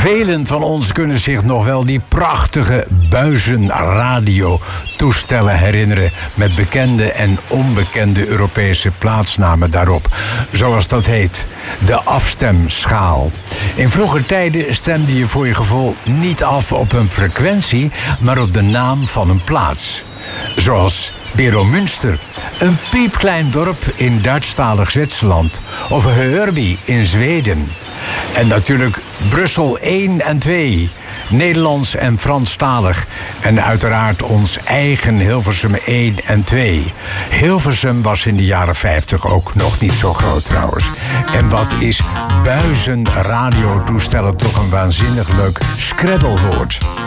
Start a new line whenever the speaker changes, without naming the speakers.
Velen van ons kunnen zich nog wel die prachtige buizenradiotoestellen herinneren met bekende en onbekende Europese plaatsnamen daarop. Zoals dat heet, de afstemschaal. In vroeger tijden stemde je voor je gevoel niet af op een frequentie, maar op de naam van een plaats. Zoals Beromünster, een piepklein dorp in Duitsstalig Zwitserland. Of Hörby in Zweden. En natuurlijk Brussel 1 en 2, Nederlands en Franstalig. En uiteraard ons eigen Hilversum 1 en 2. Hilversum was in de jaren 50 ook nog niet zo groot trouwens. En wat is buizenradiotoestellen toch een waanzinnig leuk Scrabblewoord.